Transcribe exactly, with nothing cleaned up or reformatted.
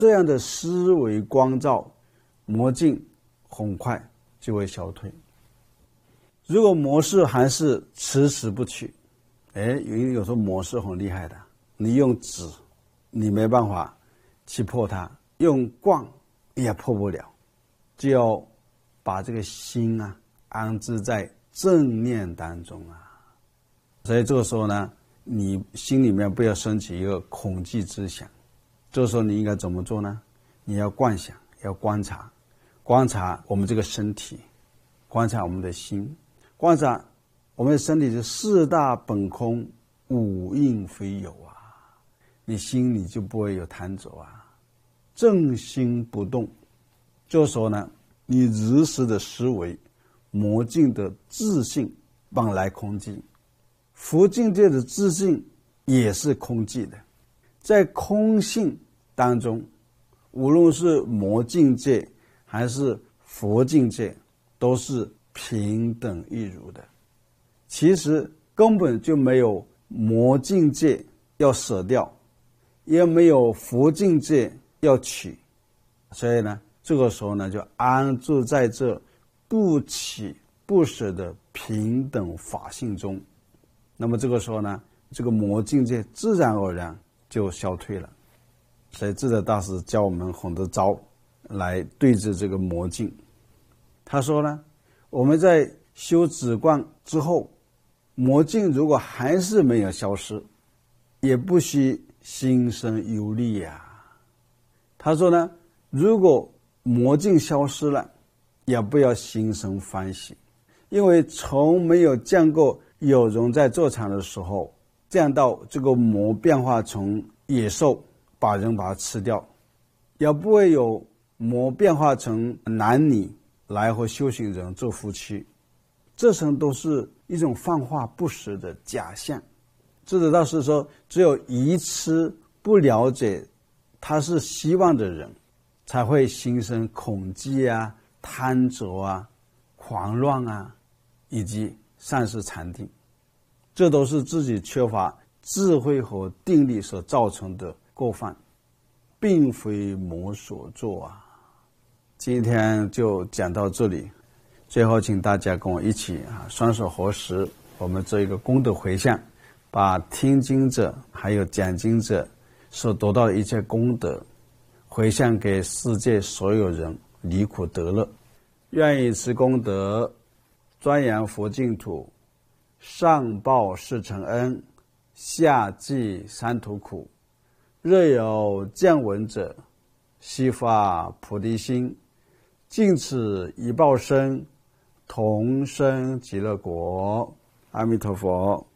这样的思维光照，魔镜很快就会消退。如果魔事还是迟迟不去，哎，因为有时候魔事很厉害的，你用纸你没办法去破它，用棍也破不了，就要把这个心啊安置在正念当中啊。所以这个时候呢，你心里面不要升起一个恐惧之想。这时候你应该怎么做呢？你要观想，要观察，观察我们这个身体，观察我们的心，观察我们的身体是四大本空，五蕴非有啊。你心里就不会有贪着啊，正心不动。这时候呢，你日时的思维，魔境的自信本来空寂，佛境界的自信也是空寂的。在空性当中，无论是魔境界还是佛境界，都是平等一如的。其实根本就没有魔境界要舍掉，也没有佛境界要取。所以呢，这个时候呢，就安住在这不起不舍的平等法性中。那么这个时候呢，这个魔境界自然而然就消退了。所以智者大师教我们很多招来对治这个魔境。他说呢，我们在修止观之后，魔境如果还是没有消失，也不需心生忧虑呀。他说呢，如果魔境消失了，也不要心生欢喜，因为从没有见过有人在坐禅的时候见到这个魔变化成野兽把人把它吃掉，也不会有魔变化成男女来和修行人做夫妻，这层都是一种幻化不实的假象。智者大师说，只有愚痴不了解他是希望的人，才会心生恐惧啊、贪着啊、狂乱啊，以及丧失禅定。这都是自己缺乏智慧和定力所造成的过犯，并非魔所作啊。今天就讲到这里，最后请大家跟我一起啊，双手合十，我们做一个功德回向，把听经者还有讲经者所得到的一切功德回向给世界所有人，离苦得乐。愿以此功德庄严佛净土，上报四重恩，下济三途苦。若有见闻者，悉发菩提心，尽此一报身，同生极乐国。阿弥陀佛。